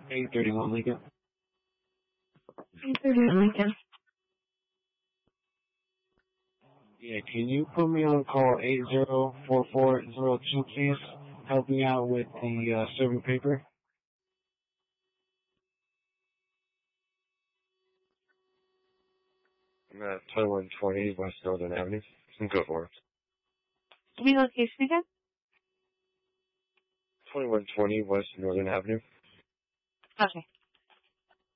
831 Lincoln. 831 Lincoln. Yeah, can you put me on call 804402, please? Help me out with the serving paper. 2120 West Northern Avenue. Go for it. Give me the location again. 2120 West Northern Avenue. Okay.